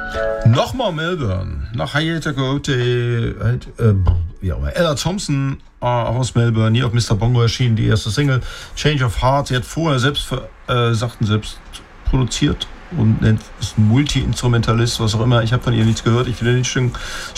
Nochmal Melbourne, nach Hayata Coyote, Ella Thompson aus Melbourne, hier auf Mr. Bongo erschienen, die erste Single, Change of Heart. Sie hat vorher selbst produziert und nennt es Multi-Instrumentalist, was auch immer. Ich habe von ihr nichts gehört, ich finde den schön.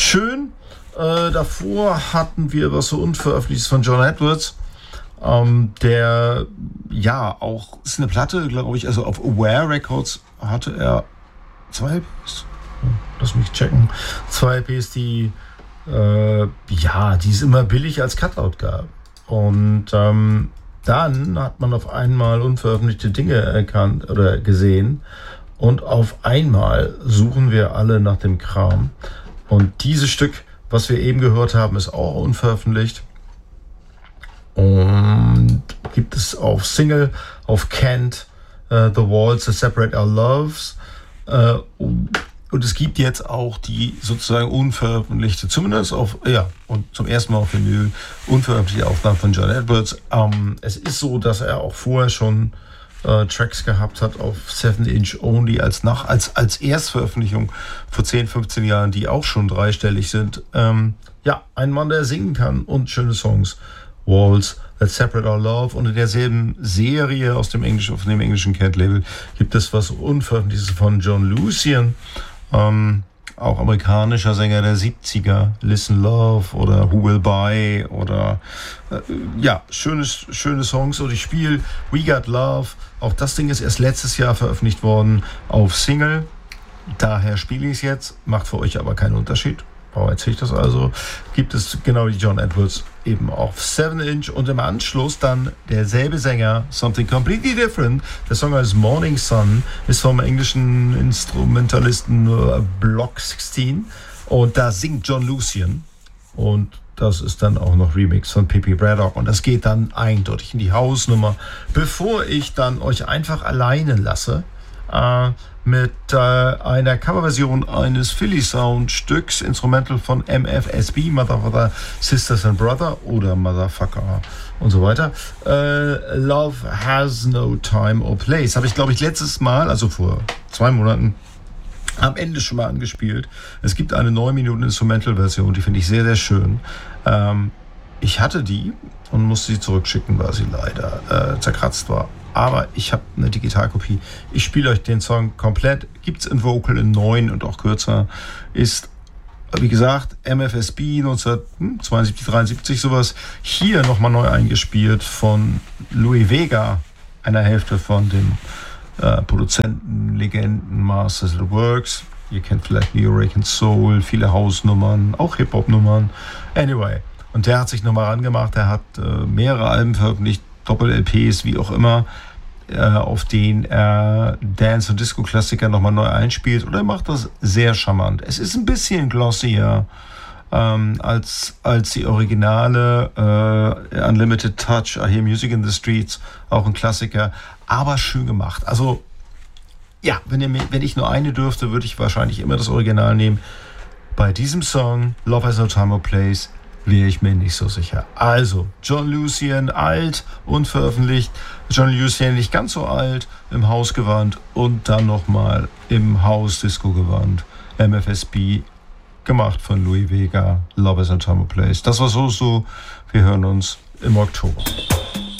Davor hatten wir was so Unveröffentlichtes von John Edwards, der ja auch, ist eine Platte, glaube ich, also auf Aware Records hatte er 2 EPs, lass mich checken, 2 EPs, die die es immer billig als Cutout gab. Und dann hat man auf einmal unveröffentlichte Dinge erkannt oder gesehen und auf einmal suchen wir alle nach dem Kram. Und dieses Stück, was wir eben gehört haben, ist auch unveröffentlicht und gibt es auf Single, auf Kent, The Walls That Separate Our Loves, und es gibt jetzt auch die sozusagen unveröffentlichte, zumindest und zum ersten Mal auf Vinyl, unveröffentlichte Aufnahmen von John Edwards. Es ist so, dass er auch vorher schon Tracks gehabt hat auf 7-Inch Only als Erstveröffentlichung vor 10, 15 Jahren, die auch schon dreistellig sind. Ein Mann, der singen kann und schöne Songs. Walls That Separate Our Love, und in derselben Serie von dem englischen Kent-Label gibt es was Unveröffentlichtes von John Lucian, auch amerikanischer Sänger der 70er, Listen Love oder Who Will Buy oder schöne Songs. Und ich spiele We Got Love, auch das Ding ist erst letztes Jahr veröffentlicht worden auf Single, daher spiele ich es jetzt, macht für euch aber keinen Unterschied. Warum erzähle ich das also? Gibt es genau wie John Edwards eben auf 7-Inch und im Anschluss dann derselbe Sänger, Something Completely Different. Der Song heißt Morning Sun, ist vom englischen Instrumentalisten Block 16 und da singt John Lucian und das ist dann auch noch Remix von Pippi Braddock und das geht dann eindeutig in die Hausnummer, bevor ich dann euch einfach alleine lasse mit einer Coverversion eines Philly Sound Stücks, Instrumental von MFSB, Mother, Sisters and Brother oder Motherfucker und so weiter. Love Has No Time or Place. Habe ich, glaube ich, letztes Mal, also vor 2 Monaten, am Ende schon mal angespielt. Es gibt eine 9-Minuten Instrumental-Version, die finde ich sehr, sehr schön. Ich hatte die und musste sie zurückschicken, weil sie leider zerkratzt war. Aber ich habe eine Digitalkopie. Ich spiele euch den Song komplett. Gibt's in Vocal in 9 und auch kürzer. Ist, wie gesagt, MFSB 1972, 73 sowas. Hier nochmal neu eingespielt von Louis Vega, einer Hälfte von dem Produzenten, Legenden, Masters of the Works. Ihr kennt vielleicht Neo Rake and Soul, viele Hausnummern, auch Hip-Hop-Nummern. Anyway, und der hat sich nochmal rangemacht. Er hat mehrere Alben veröffentlicht, Doppel-LPs, wie auch immer, auf denen er Dance- und Disco-Klassiker nochmal neu einspielt. Und er macht das sehr charmant. Es ist ein bisschen glossier als die Originale Unlimited Touch, I Hear Music in the Streets, auch ein Klassiker, aber schön gemacht. Also ja, wenn ich nur eine dürfte, würde ich wahrscheinlich immer das Original nehmen. Bei diesem Song, Love Has No Time or Place, wäre ich mir nicht so sicher. Also, John Lucian, alt, unveröffentlicht. John Lucian nicht ganz so alt, im Hausgewand und dann nochmal im Haus-Disco-Gewand. MFSB, gemacht von Louis Vega, Love Has No Time or Place. Das war so. Wir hören uns im Oktober.